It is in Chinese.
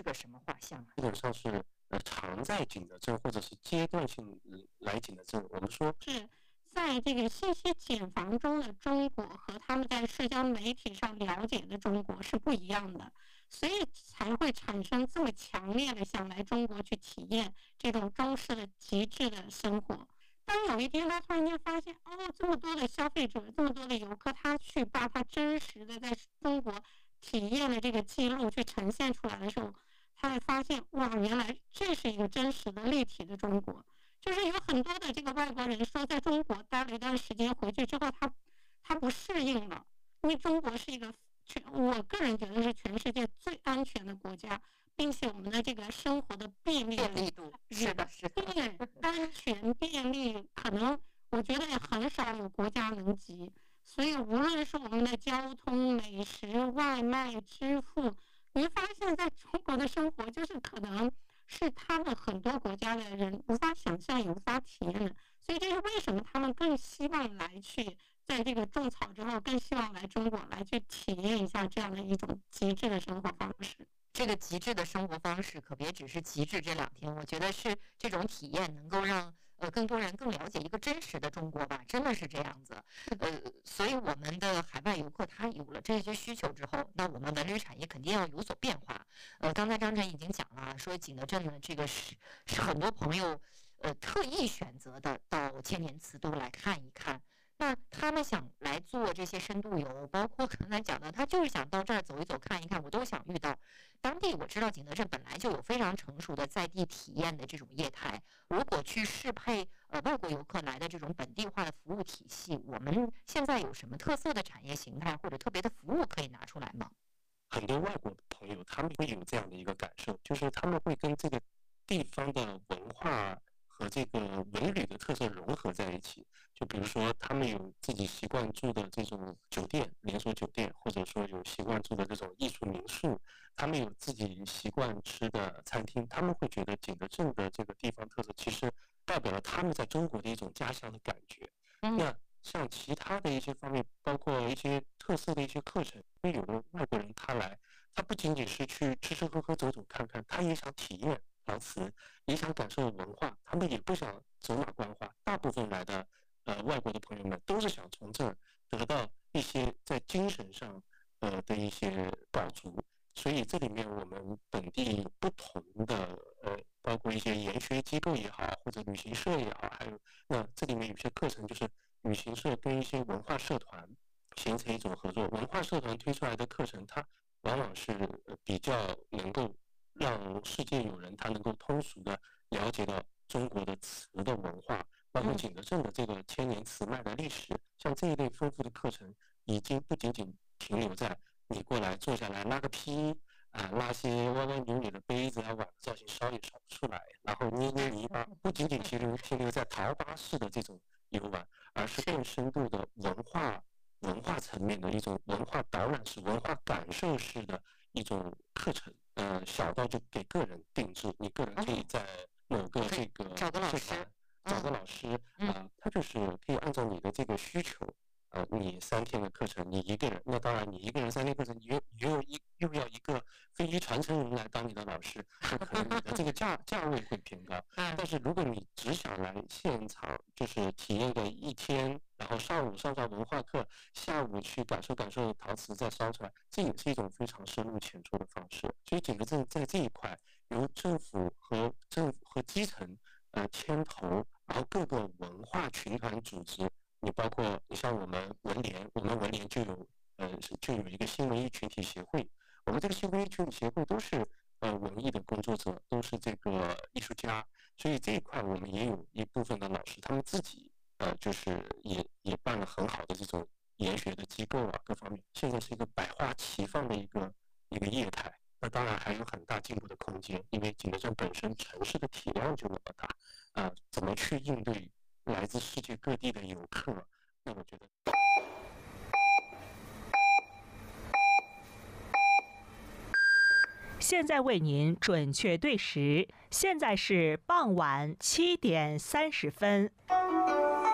是个什么画像啊？ 基本上是常在景德镇或者是阶段性来景德镇。我们说是在这个信息茧房中的中国和他们在社交媒体上了解的中国是不一样的，所以才会产生这么强烈的想来中国去体验这种中式的极致的生活。当有一天他突然间发现，这么多的消费者，这么多的游客，他去把他真实的在中国体验的这个记录去呈现出来的时候，他会发现，哇，原来这是一个真实的立体的中国。就是有很多的这个外国人说，在中国待了一段时间，回去之后他不适应了，因为中国是一个我个人觉得是全世界最安全的国家，并且我们的这个生活的便利度是的， 对，安全便利，可能我觉得也很少有国家能及。所以无论是我们的交通、美食、外卖、支付，你会发现在中国的生活就是可能是他们很多国家的人无法想象也无法体验的。所以这是为什么他们更希望来去在这个种草之后，更希望来中国来去体验一下这样的一种极致的生活方式。 这个极致的生活方式可别只是极致这2天，我觉得是这种体验能够让更多人更了解一个真实的中国吧，真的是这样子。所以我们的海外游客他有了这些需求之后，那我们文旅产业肯定要有所变化。刚才张晨已经讲了，说景德镇呢这个是很多朋友特意选择的到千年瓷都来看一看。那他们想来做这些深度游，包括刚才讲的，他就是想到这儿走一走、看一看，我都想遇到。当地我知道景德镇本来就有非常成熟的在地体验的这种业态，如果去适配外国游客来的这种本地化的服务体系，我们现在有什么特色的产业形态或者特别的服务可以拿出来吗？ 很多外国朋友他们会有这样的一个感受，就是他们会跟这个地方的文化和这个文旅的特色融合在一起。就比如说他们有自己习惯住的这种酒店，连锁酒店，或者说有习惯住的这种艺术民宿，他们有自己习惯吃的餐厅，他们会觉得景德镇的这个地方特色其实代表了他们在中国的一种家乡的感觉。那像其他的一些方面，包括一些特色的一些课程，因为有的外国人他来，他不仅仅是去吃吃喝喝走走看看，他也想体验陶瓷，也想感受文化，他们也不想走马观花。大部分来的外国的朋友们都是想从这儿得到一些在精神上的一些饱足。所以这里面我们本地不同的包括一些研学机构也好，或者旅行社也好，还有那这里面有些课程就是旅行社跟一些文化社团形成一种合作，文化社团推出来的课程，它往往是比较能够让世界友人他能够通俗的了解到中国的瓷的文化，包括景德镇的这个千年瓷卖的历史。像这一类丰富的课程，已经不仅仅停留在你过来坐下来拉个坯拉些歪歪扭扭的杯子碗的造型烧也烧不出来，然后捏捏泥巴，不仅仅停留在陶巴式的这种游玩，而是更深度的文化层面的一种文化导览式、文化感受式的一种课程。小到就给个人定制，你个人可以在某个这个找个老师， 找个老师他就是可以按照你的这个需求。你3天的课程，你一个人，那当然你一个人3天课程，你又要一个非遗传承人来当你的老师，那可能你的这个价位会偏高。但是如果你只想来现场，就是体验个1天，然后上午上文化课，下午去感受感受陶瓷再烧出来，这也是一种非常深入浅出的方式。所以景德镇在这一块，由政府和基层牵头，然后各个文化群团组织。你包括你像我们文联就有一个新文艺群体协会，我们这个新文艺群体协会都是文艺的工作者，都是这个艺术家，所以这一块我们也有一部分的老师，他们自己就是也办了很好的这种研学的机构各方面，现在是一个百花齐放的一个业态。那当然还有很大进步的空间，因为景德镇本身城市的体量就那么大怎么去应对来自世界各地的游客，那我觉得。 现在为您准确对时，现在是傍晚7点30分。